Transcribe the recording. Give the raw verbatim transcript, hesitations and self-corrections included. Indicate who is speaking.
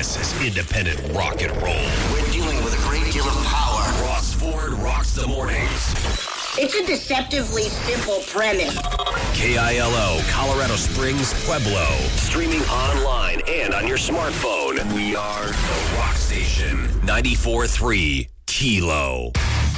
Speaker 1: This is independent rock and roll.
Speaker 2: We're dealing with a great deal of power.
Speaker 1: Ross Ford rocks the mornings.
Speaker 3: It's a deceptively simple premise.
Speaker 1: K I L O, Colorado Springs, Pueblo. Streaming online and on your smartphone. We are the Rock Station. ninety-four point three Kilo.